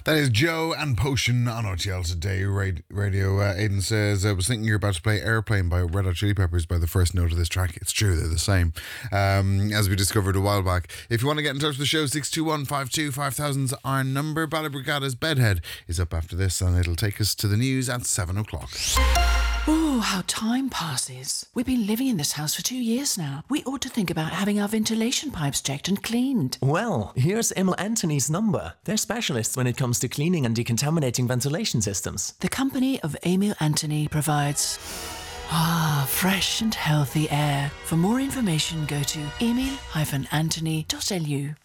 That is Joe and Potion on RTL Today Radio. Aidan says, I was thinking you're about to play Airplane by Red Hot Chili Peppers by the first note of this track. It's true, they're the same. As we discovered a while back. If you want to get in touch with the show, 621-52-5000's our number. Ballybrigada's Bedhead is up after this, and it'll take us to the news at 7 o'clock. Oh, how time passes. We've been living in this house for 2 years now. We ought to think about having our ventilation pipes checked and cleaned. Well, here's Emil Anthony's number. They're specialists when it comes to cleaning and decontaminating ventilation systems. The company of Emil Anthony provides fresh and healthy air. For more information, go to emil-anthony.lu.